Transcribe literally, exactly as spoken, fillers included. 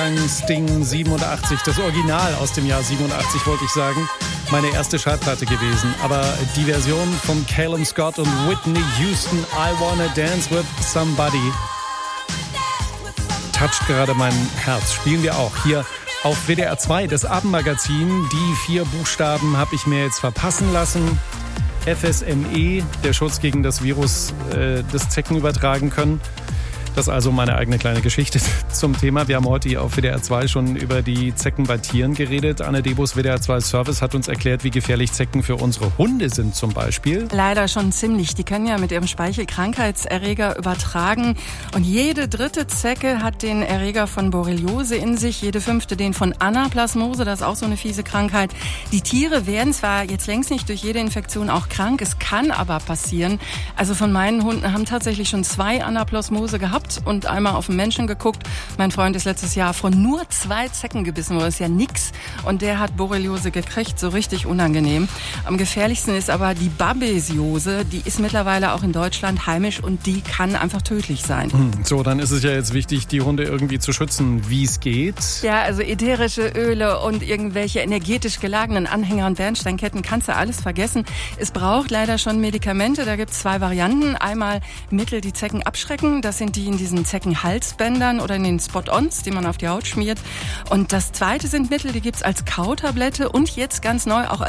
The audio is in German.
Song Sting siebenundachtzig, das Original aus dem Jahr siebenundachtzig, wollte ich sagen. Meine erste Schallplatte gewesen. Aber die Version von Calum Scott und Whitney Houston, I Wanna Dance With Somebody, toucht gerade mein Herz. Spielen wir auch hier auf W D R zwei, das Abendmagazin. Die vier Buchstaben habe ich mir jetzt verpassen lassen. F S M E, der Schutz gegen das Virus äh, des Zecken übertragen können. Das ist also meine eigene kleine Geschichte zum Thema. Wir haben heute hier auf W D R zwei schon über die Zecken bei Tieren geredet. Anne Debus, W D R zwei Service, hat uns erklärt, wie gefährlich Zecken für unsere Hunde sind zum Beispiel. Leider schon ziemlich. Die können ja mit ihrem Speichel Krankheitserreger übertragen. Und jede dritte Zecke hat den Erreger von Borreliose in sich. Jede fünfte den von Anaplasmose. Das ist auch so eine fiese Krankheit. Die Tiere werden zwar jetzt längst nicht durch jede Infektion auch krank. Es kann aber passieren. Also von meinen Hunden haben tatsächlich schon zwei Anaplasmose gehabt und einmal auf den Menschen geguckt. Mein Freund ist letztes Jahr von nur zwei Zecken gebissen worden. Das ist ja nix. Und der hat Borreliose gekriegt, so richtig unangenehm. Am gefährlichsten ist aber die Babesiose. Die ist mittlerweile auch in Deutschland heimisch und die kann einfach tödlich sein. So, dann ist es ja jetzt wichtig, die Hunde irgendwie zu schützen, wie es geht. Ja, also ätherische Öle und irgendwelche energetisch gelagenen Anhänger und Bernsteinketten kannst du alles vergessen. Es braucht leider schon Medikamente. Da gibt es zwei Varianten. Einmal Mittel, die Zecken abschrecken. Das sind die in diesen Zeckenhalsbändern oder in den Spot-Ons, die man auf die Haut schmiert. Und das zweite sind Mittel, die gibt's als Kautablette und jetzt ganz neu auch als